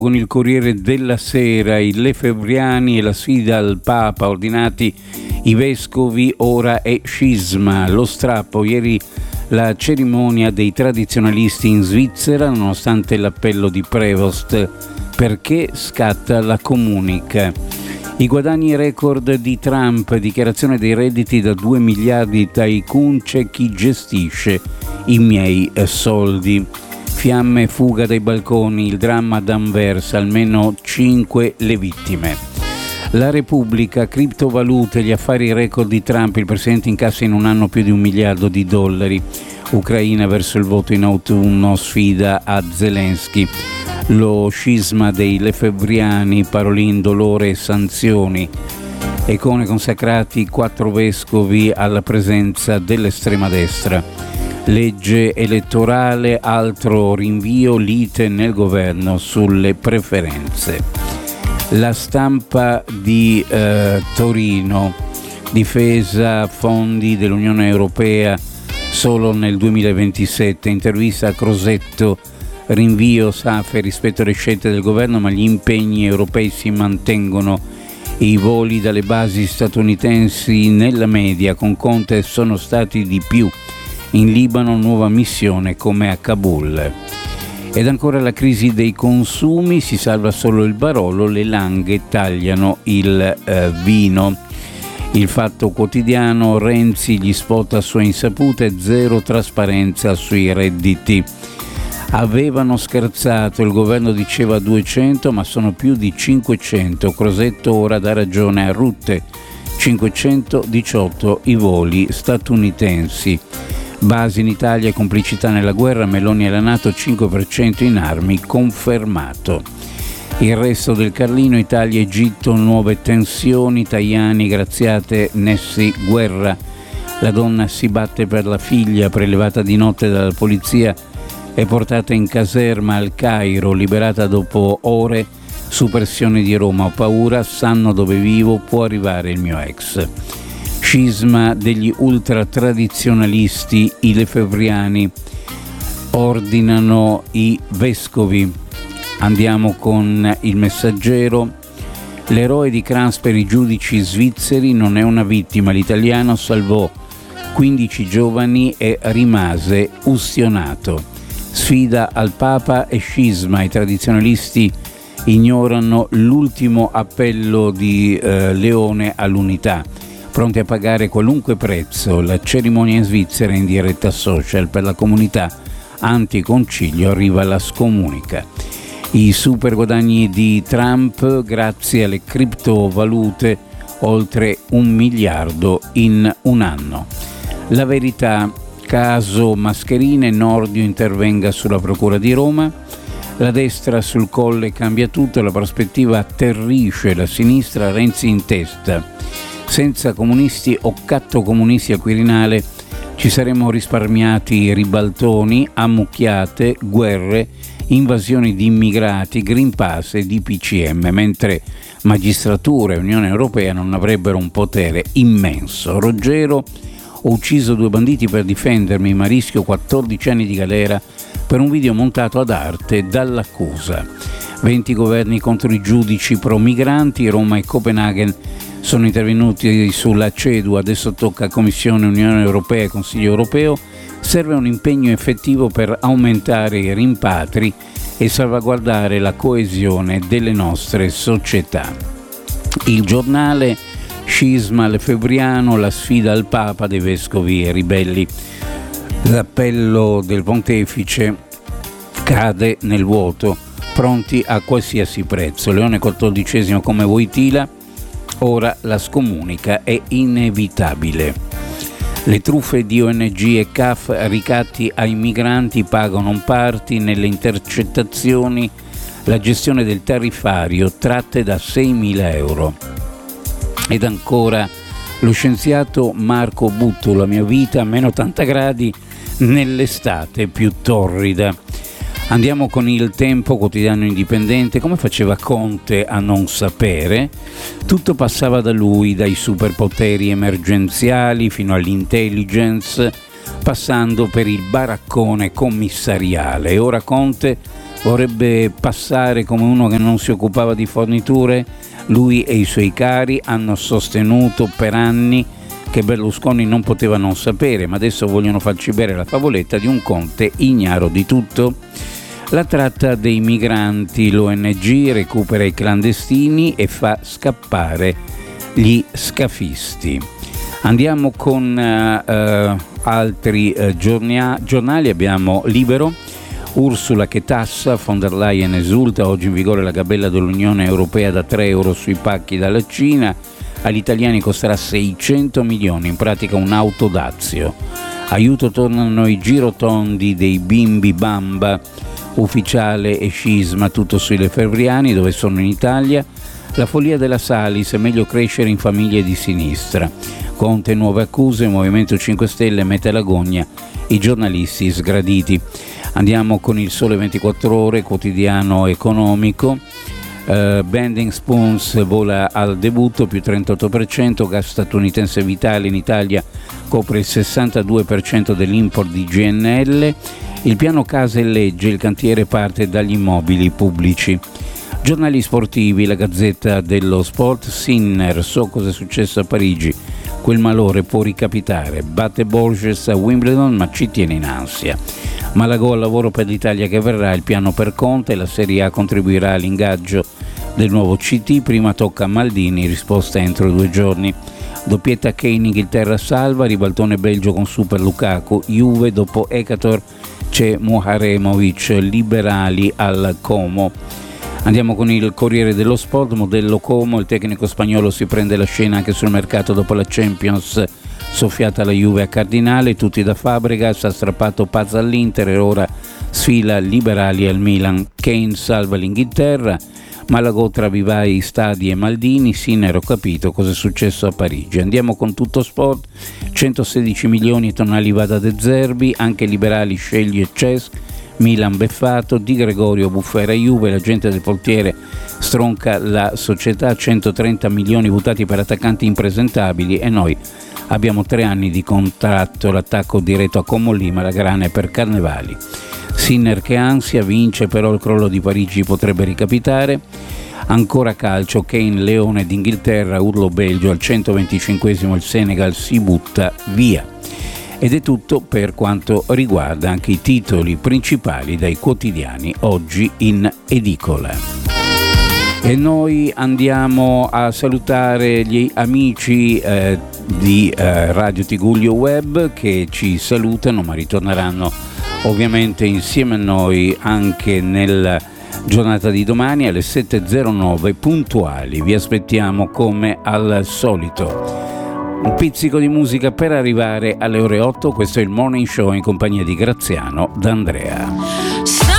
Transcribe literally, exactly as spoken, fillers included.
Con il Corriere della Sera, i Lefebvriani e la sfida al Papa, ordinati i vescovi, ora è scisma. Lo strappo, ieri la cerimonia dei tradizionalisti in Svizzera, nonostante l'appello di Prevost, perché scatta la comunica. I guadagni record di Trump, dichiarazione dei redditi da due miliardi, tycoon, c'è chi gestisce i miei soldi. Fiamme, fuga dai balconi, il dramma ad Anversa, almeno cinque le vittime. La Repubblica, criptovalute, gli affari record di Trump, il presidente incassa in un anno più di un miliardo di dollari. Ucraina verso il voto in autunno, sfida a Zelensky. Lo scisma dei Lefebvriani, Parolin, dolore e sanzioni. Icone consacrati, quattro vescovi alla presenza dell'estrema destra. Legge elettorale, altro rinvio, lite nel governo sulle preferenze. La Stampa di eh, Torino, difesa fondi dell'Unione Europea solo nel duemilaventisette, intervista a Crosetto, rinvio Safe rispetto alle scelte del governo, ma gli impegni europei si mantengono. I voli dalle basi statunitensi nella media con Conte sono stati di più. In Libano nuova missione come a Kabul. Ed ancora la crisi dei consumi, si salva solo il Barolo, le langhe tagliano il eh, vino. Il Fatto Quotidiano, Renzi gli spot a sua insaputa e zero trasparenza sui redditi. Avevano scherzato, il governo diceva duecento ma sono più di cinquecento, Crosetto ora dà ragione a Rutte, cinquecentodiciotto i voli statunitensi. Basi in Italia, complicità nella guerra, Meloni e la NATO, cinque per cento in armi, confermato. Il Resto del Carlino, Italia, Egitto, nuove tensioni, Tajani, Graziate, Nessi, guerra. La donna si batte per la figlia, prelevata di notte dalla polizia e portata in caserma al Cairo, liberata dopo ore su pressione di Roma. Ho paura, sanno dove vivo, può arrivare il mio ex. Scisma degli ultratradizionalisti, i Lefebvriani ordinano i vescovi. Andiamo con il Messaggero. L'eroe di Kranz per i giudici svizzeri non è una vittima, l'italiano salvò quindici giovani e rimase ustionato. Sfida al Papa e scisma, i tradizionalisti ignorano l'ultimo appello di eh, Leone all'unità. Pronti a pagare qualunque prezzo, la cerimonia in Svizzera in diretta social per la comunità anticoncilio arriva la scomunica. I super guadagni di Trump grazie alle criptovalute, oltre un miliardo in un anno. La Verità, caso mascherine, Nordio intervenga sulla Procura di Roma. La destra sul Colle cambia tutto, la prospettiva atterrisce, la sinistra Renzi in testa. Senza comunisti o cattocomunisti al Quirinale ci saremmo risparmiati ribaltoni, ammucchiate, guerre, invasioni di immigrati, Green Pass e D P C M, mentre magistratura e Unione Europea non avrebbero un potere immenso. Ruggero, ho ucciso due banditi per difendermi, ma rischio quattordici anni di galera per un video montato ad arte dall'accusa. venti governi contro i giudici pro-migranti, Roma e Copenaghen sono intervenuti sulla CEDU, adesso tocca a Commissione, Unione Europea e Consiglio Europeo. Serve un impegno effettivo per aumentare i rimpatri e salvaguardare la coesione delle nostre società. Il Giornale, scisma lefebvriano, la sfida al Papa dei vescovi e ribelli. L'appello del pontefice cade nel vuoto, pronti a qualsiasi prezzo. Leone quattordicesimo come Wojtyla, ora la scomunica è inevitabile. Le truffe di O N G e C A F, ricatti ai migranti, pagano un party nelle intercettazioni, la gestione del tariffario, tratte da seimila euro. Ed ancora lo scienziato Marco Butto, la mia vita a meno ottanta gradi nell'estate più torrida. Andiamo con Il Tempo, quotidiano indipendente. Come faceva Conte a non sapere? Tutto passava da lui, dai superpoteri emergenziali fino all'intelligence, passando per il baraccone commissariale. E ora Conte vorrebbe passare come uno che non si occupava di forniture. Lui e i suoi cari hanno sostenuto per anni che Berlusconi non poteva non sapere, ma adesso vogliono farci bere la favoletta di un Conte ignaro di tutto. La tratta dei migranti, l'O N G recupera i clandestini e fa scappare gli scafisti. Andiamo con uh, uh, altri uh, giornia- giornali, abbiamo Libero. Ursula che tassa, von der Leyen esulta, oggi in vigore la gabella dell'Unione Europea da tre euro sui pacchi dalla Cina, agli italiani costerà seicento milioni, in pratica un autodazio. Aiuto, tornano i girotondi dei bimbi Bamba, ufficiale e scisma, tutto sui Lefebvriani, dove sono in Italia. La follia della Salis, è meglio crescere in famiglie di sinistra. Conte, nuove accuse, Movimento cinque Stelle mette all'agonia i giornalisti sgraditi. Andiamo con il Sole ventiquattro Ore, quotidiano economico. Uh, Bending Spoons vola al debutto, più trentotto per cento. Gas statunitense Vitale in Italia copre il sessantadue per cento dell'import di G N L. Il piano casa e legge, il cantiere parte dagli immobili pubblici. Giornali sportivi, la Gazzetta dello Sport, Sinner, so cosa è successo a Parigi, quel malore può ricapitare, batte Borges a Wimbledon ma ci tiene in ansia. Malagò al lavoro per l'Italia che verrà, il piano per Conte, la Serie A contribuirà all'ingaggio del nuovo C T, prima tocca a Maldini, risposta entro due giorni. Doppietta Kane, Inghilterra salva, ribaltone Belgio con Super Lukaku, Juve dopo Ekator c'è Muharemovic, liberali al Como. Andiamo con il Corriere dello Sport, modello Como, il tecnico spagnolo si prende la scena anche sul mercato dopo la Champions, soffiata la Juve a Cardinale, tutti da Fabregas, ha strappato Paz all'Inter e ora sfila liberali al Milan. Kane salva l'Inghilterra, Malagò tra vivai, Stadi e Maldini, Sinner, ho capito cosa è successo a Parigi. Andiamo con Tutto Sport, centosedici milioni tonali vada De Zerbi, anche liberali sceglie Cesc, Milan beffato, Di Gregorio buffera Juve, l'agente del portiere stronca la società, centotrenta milioni buttati per attaccanti impresentabili e noi abbiamo tre anni di contratto, l'attacco diretto a Como Lima, la grana è per Carnevali. Sinner che ansia, vince però il crollo di Parigi potrebbe ricapitare. Ancora calcio, Kane leone d'Inghilterra, urlo Belgio al centoventicinquesimo, il Senegal si butta via. Ed è tutto per quanto riguarda anche i titoli principali dai quotidiani oggi in edicola. E noi andiamo a salutare gli amici eh, di eh, Radio Tigullio Web che ci salutano, ma ritorneranno ovviamente insieme a noi anche nella giornata di domani alle sette e zero nove puntuali. Vi aspettiamo come al solito. Un pizzico di musica per arrivare alle ore otto, questo è il Morning Show in compagnia di Graziano D'Andrea.